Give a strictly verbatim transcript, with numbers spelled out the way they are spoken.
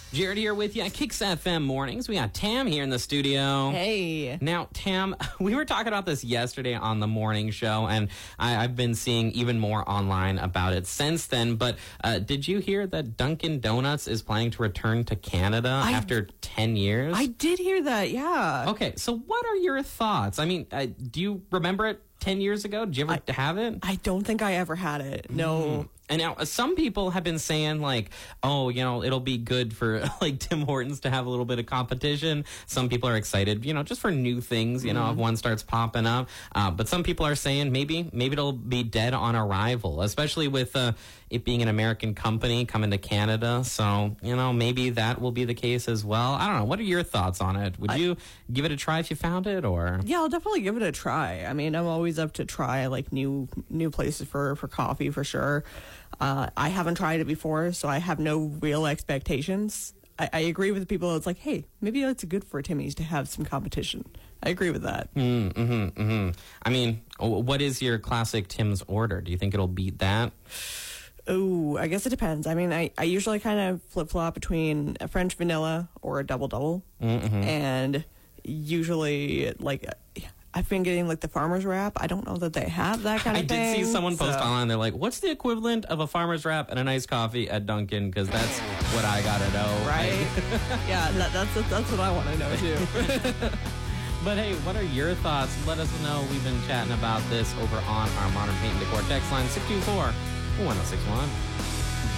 Jared here with you at Kicks F M Mornings. We got Tam here in the studio. Hey. Now, Tam, we were talking about this yesterday on the morning show, and I, I've been seeing even more online about it since then. But uh, did you hear that Dunkin' Donuts is planning to return to Canada I, after ten years? I did hear that, yeah. Okay, so what are your thoughts? I mean, uh, do you remember it ten years ago? Did you ever I, have it? I don't think I ever had it, no. Mm. And now some people have been saying like, oh, you know, it'll be good for like Tim Hortons to have a little bit of competition. Some people are excited, you know, just for new things, you mm. know, if one starts popping up. Uh, but some people are saying maybe maybe it'll be dead on arrival, especially with uh, it being an American company coming to Canada. So, you know, maybe that will be the case as well. I don't know. What are your thoughts on it? Would I, you give it a try if you found it, or? Yeah, I'll definitely give it a try. I mean, I'm always up to try like new new places for, for coffee for sure. Uh, I haven't tried it before, so I have no real expectations. I, I agree with the people that's like, hey, maybe it's good for Timmy's to have some competition. I agree with that. Mm, mm-hmm, mm-hmm. I mean, what is your classic Tim's order? Do you think it'll beat that? Oh, I guess it depends. I mean, I, I usually kind of flip-flop between a French vanilla or a double-double. Mm-hmm. And usually, like... I've been getting like the farmer's wrap. I don't know that they have that kind of I thing. I did see someone post so. online. They're like, what's the equivalent of a farmer's wrap and a nice coffee at Dunkin'? Because that's what I got to know. Right? yeah, that, that's, that's what I want to know too. But hey, what are your thoughts? Let us know. We've been chatting about this over on our Modern Paint and Decor text line, six two four, one oh six one.